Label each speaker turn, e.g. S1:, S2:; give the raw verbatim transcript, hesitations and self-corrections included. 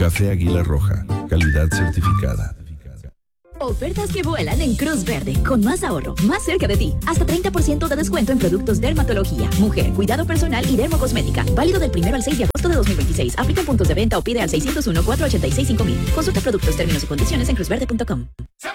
S1: Café Águila Roja, calidad certificada.
S2: Ofertas que vuelan en Cruz Verde, con más ahorro, más cerca de ti. Hasta treinta por ciento de descuento en productos dermatología, mujer, cuidado personal y dermocosmética. Válido del primero al seis de agosto de dos mil veintiséis. Aplica en puntos de venta o pide al seis cero uno, cuatro ocho seis, cinco mil. Consulta productos, términos y condiciones en cruz verde punto com.